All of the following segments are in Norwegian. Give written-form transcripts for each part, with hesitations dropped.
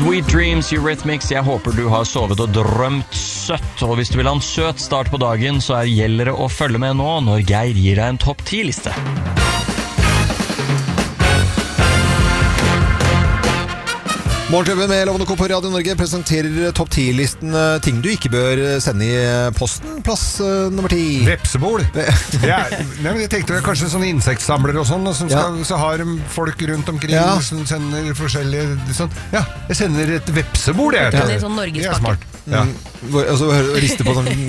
Sweet Dreams, Eurythmics. Jeg håper du har sovet og drømt søtt. Og hvis du vil ha en søt start på dagen, så gjelder det å følge med nå når Geir gir deg en topp 10-liste. Morgenklubben med Lovende Co på Radio Norge presenterer topp 10-listen ting du ikke bør sende i posten. Plass nummer 10. Vepsebol. Jeg tenkte kanskje sånne insektsamlere og sånn, og så har folk rundt omkring som sender forskjellige sånn. Ja, jeg sender et vepsebol, jeg. Det er sånn Norgespakke. Ja. Og så rister på sånn.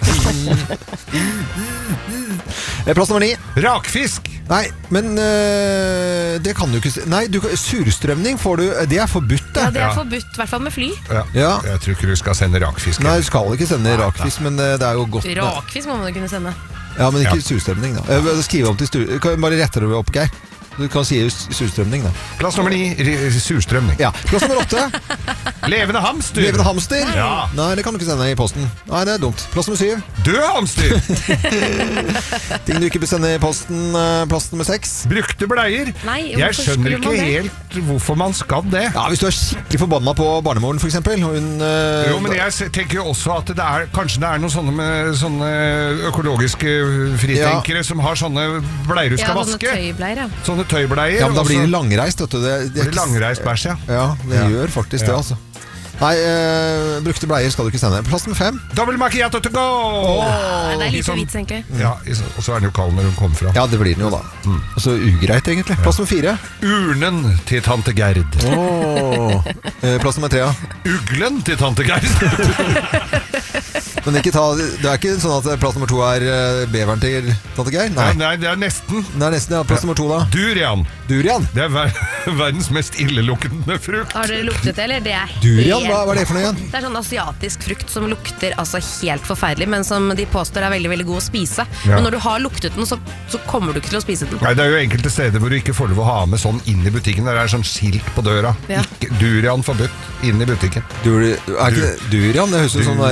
Plass nummer 9. Rakfisk. Nei, men det kan du ikke. Nei, surstrømning får du. Det er forbudt. Ja, det er forbudt, i hvert fall med fly. Ja. Jeg tror ikke du skal sende rakfisk. Nei, du skal ikke sende rakfisk, men det er jo godt. Rakfisk må man jo kunne sende. Ja, men ikke surstrømning da. Skrive om til bare retter du opp, Geir. Du kan si surstrømning da. Plass nummer 9, surstrømning. Ja, plass nummer 8. Levende hamster. Levende hamster? Ja. Nei, det kan du ikke sende i posten. Nei, det er dumt. Plass nummer 7. Død hamster. Ting du ikke bør sende i posten. Plass nummer 6. Brukte bleier. Nei, jeg skjønner ikke helt hvorfor man skal det. Ja, hvis du er skikkelig forbanna på barnemoren for eksempel. Jo, men jeg tenker jo også at kanskje det er noen sånne med sånne økologiske fritenkere som har sånne bleier du skal vaske. Ja, sånne tøybleier, Sånne tøybleier. Ja, men da blir det langreist, vet du. Det blir langreist bæsj, ja. Ja, det gjør faktisk det, altså. Nei, brukte bleier skal du ikke sende. Plass nummer 5. Double macchiato to go! Det er litt for vits, egentlig. Ja, og så er den jo kald når den kommer fra. Ja, det blir den jo da. Og så ugreit, egentlig. Plass nummer 4. Urnen til tante Gerd. Plass nummer 3, ja. Uglen til tante Gerd. Men det er ikke sånn at plass nummer 2 er beveren til tante Geir? Nei, det er nesten. Det er nesten, ja. Plass nummer 2 da. Durian. Durian? Det er verdens mest illeluktende frukt. Har dere luktet det, eller? Det er Durian, hva er det for noe igjen? Det er sånn asiatisk frukt som lukter altså helt forferdelig, men som de påstår er veldig, veldig god å spise. Ja. Men når du har luktet den, så kommer du ikke til å spise den. Nei, det er jo enkelte steder hvor du ikke får lov å ha med sånn inn i butikken. Der er sånn skilt på døra. Ja. Ikke, durian forbudt inn i butikken. Er ikke durian? Det høres ut som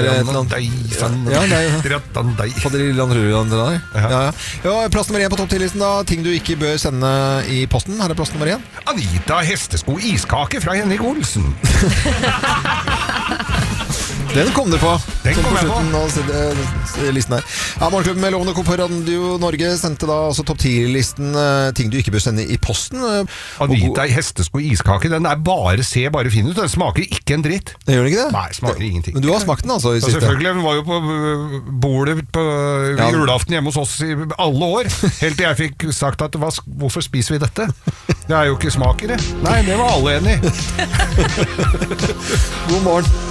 plass nummer 1 på topp 10-listen da. Ting du ikke bør sende i posten. Her er plass nummer 1. Anita hestesko iskake fra Henrik Olsen. Den kom du på. Den kom jeg på. Listen her. Ja, Morgenklubben med Lovende Co på Radio Norge sendte da også topp 10-listen ting du ikke bør sende i posten. Anita hestesko iskake, den er bare fin ut. Den smaker ikke en dritt. Det gjør den ikke det? Nei, smaker ingenting. Men du har smakt den altså i siste? Selvfølgelig, den var jo på bordet på julaften hjemme hos oss i alle år. Helt til jeg fikk sagt at hvorfor spiser vi dette? Det er jo ikke smak i det. Nei, det var alle enig i. God morgen.